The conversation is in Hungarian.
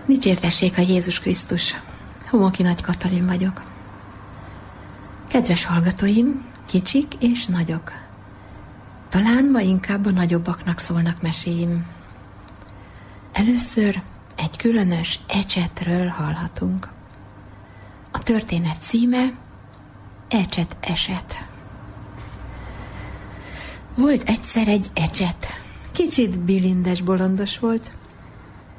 Dicsértessék a Jézus Krisztus! Homoki Nagy Katalin vagyok. Kedves hallgatóim, kicsik és nagyok. Talán ma inkább a nagyobbaknak szólnak meséim. Először egy különös ecsetről hallhatunk. A történet címe Ecset eset. Volt egyszer egy ecset. Kicsit bilindes bolondos volt,